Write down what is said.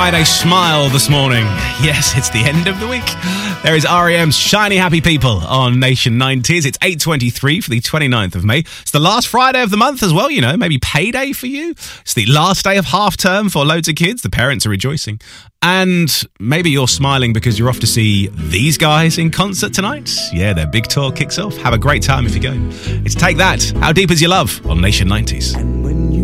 Friday smile this morning. Yes, it's the end of the week. There is R.E.M's Shiny Happy People on Nation 90s. It's 8:23 for the 29th of May. It's the last Friday of the month as well, you know, maybe payday for you. It's the last day of half term for loads of kids. The parents are rejoicing. And maybe you're smiling because you're off to see these guys in concert tonight. Yeah, their big tour kicks off. Have a great time if you go. It's Take That, How Deep Is Your Love on Nation 90s.